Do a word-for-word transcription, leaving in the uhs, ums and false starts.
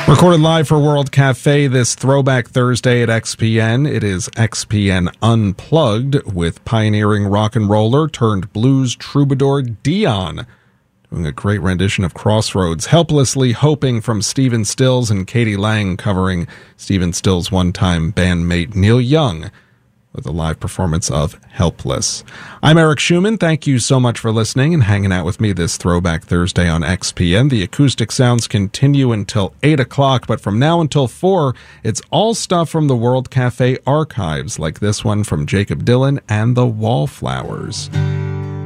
Recorded live for World Cafe this Throwback Thursday at X P N. It is X P N Unplugged with pioneering rock and roller turned blues troubadour Dion, doing a great rendition of Crossroads, Helplessly Hoping from Stephen Stills, and Katie Lang covering Stephen Stills' one-time bandmate Neil Young with a live performance of Helpless. I'm Eric Schumann. Thank you so much for listening and hanging out with me this Throwback Thursday on X P N. The acoustic sounds continue until eight o'clock, but from now until four, it's all stuff from the World Cafe archives, like this one from Jakob Dylan and the Wallflowers.